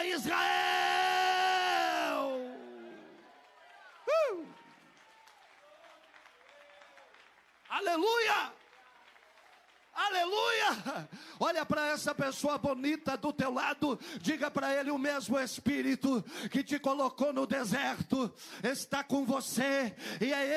Israel. Aleluia! Aleluia! Olha para essa pessoa bonita do teu lado, diga para ele: o mesmo Espírito que te colocou no deserto está com você, e é